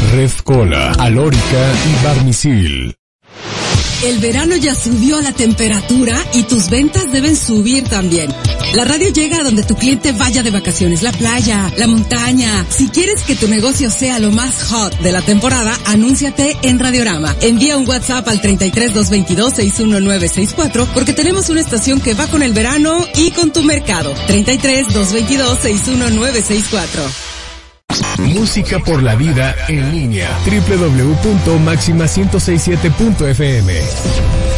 Red Cola, Alórica y Barmisil. El verano ya subió la temperatura y tus ventas deben subir también. La radio llega a donde tu cliente vaya de vacaciones, la playa, la montaña. Si quieres que tu negocio sea lo más hot de la temporada, anúnciate en Radiorama. Envía un WhatsApp al 33-222-61964 porque tenemos una estación que va con el verano y con tu mercado. 33-222-61964. Música por la vida en línea. www.maxima1067.fm